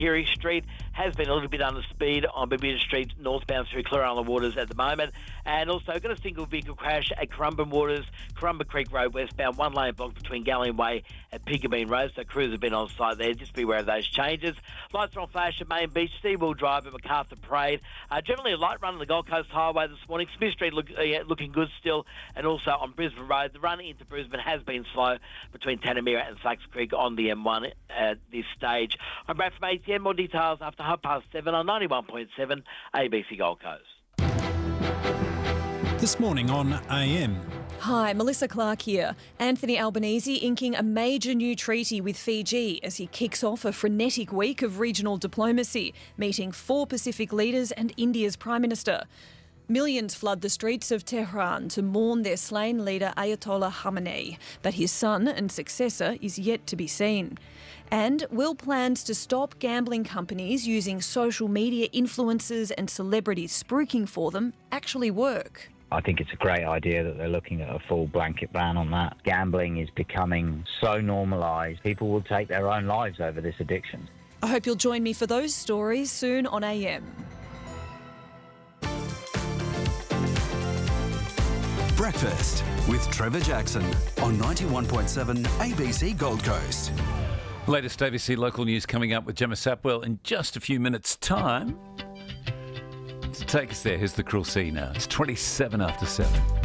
Geary Street has been a little bit under speed on Bermuda Street northbound through Clear Island Waters at the moment. And also got a single vehicle crash at Currumbin Waters, Currumbin Creek Road westbound, one lane blocked between Galleon Way and Piggabeen Road. So crews have been on site there. Just be aware of those changes. Lights are on flash at Main Beach, Seawall Drive and MacArthur Parade. Generally a light run on the Gold Coast Highway this morning. Smith Street looking good still. And also on Brisbane Road, the run into Brisbane has been slow between Tanamera and Sachs Creek on the M1 at this stage. I'm Brad from ATN. More details after 7:30 on 91.7 ABC Gold Coast. This morning on AM. Hi, Melissa Clark here. Anthony Albanese inking a major new treaty with Fiji as he kicks off a frenetic week of regional diplomacy, meeting 4 Pacific leaders and India's Prime Minister. Millions flood the streets of Tehran to mourn their slain leader Ayatollah Khamenei, but his son and successor is yet to be seen. And will plans to stop gambling companies using social media influencers and celebrities spruiking for them actually work? I think it's a great idea that they're looking at a full blanket ban on that. Gambling is becoming so normalised, people will take their own lives over this addiction. I hope you'll join me for those stories soon on AM. Breakfast with Trevor Jackson on 91.7 ABC Gold Coast. Latest ABC local news coming up with Gemma Sapwell in just a few minutes' time. To take us there, here's the Cruel Sea now. It's 27 after 7.